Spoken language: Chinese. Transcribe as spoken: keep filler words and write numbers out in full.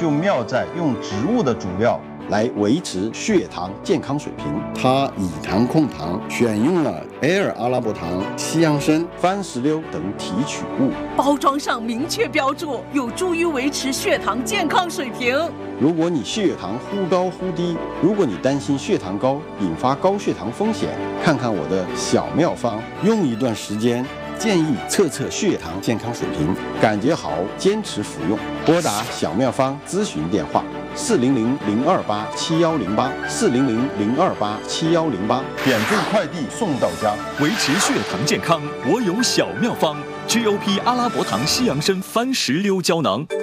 就妙在用植物的主料来维持血糖健康水平。它以糖控糖，选用了 L 阿拉伯糖、西洋参、番石榴等提取物。 包装上明确标注，有助于维持血糖健康水平。 如果你血糖忽高忽低，如果你担心血糖高引发高血糖风险，看看我的小妙方，用一段时间。建议测测血糖健康水平，感觉好坚持服用。拨打小妙方咨询电话：四零零零二八七幺零八，四零零零二八七幺零八， 免费快递送到家。 维持血糖健康，我有小妙方 ：G O P 阿拉伯糖西洋参番石榴胶囊。